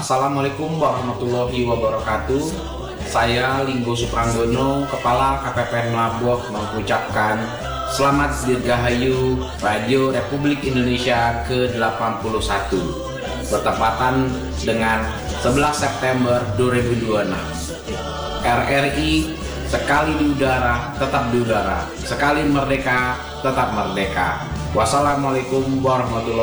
Assalamualaikum warahmatullahi wabarakatuh. Saya Linggo Supranggono, Kepala KPPN Melamboh, mengucapkan Selamat Dirgahayu Radio Republik Indonesia ke-81 bertepatan dengan 11 September 2026. RRI sekali di udara, tetap di udara. Sekali merdeka, tetap merdeka. Wassalamualaikum warahmatullahi wabarakatuh.